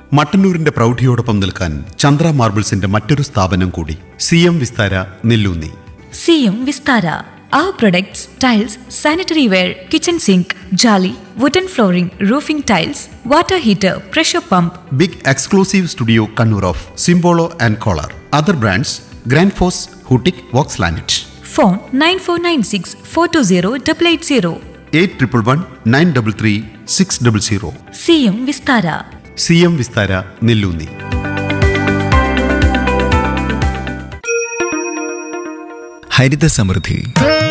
മട്ടന്നൂരിന്റെ പ്രൗഢിയോടൊപ്പം നിൽക്കാൻ ചന്ദ്ര മാർബിൾസിന്റെ മറ്റൊരു സ്ഥാപനം കൂടി, CM Vistara Nelloonni. CM Vistara. Our products, tiles, sanitary ware, kitchen sink, jolly, wooden flooring, roofing tiles, water heater, pressure pump. Big exclusive studio Kannur of സിംബോളോ and collar. Other brands grand FOSS, ഹൂട്ടിക്, Woakes ലാനറ്റ്. Phone 9496 420 880. 8111 933 600. CM Vistara. CM Vistara Nelloonni. ഹരിത സമൃദ്ധി.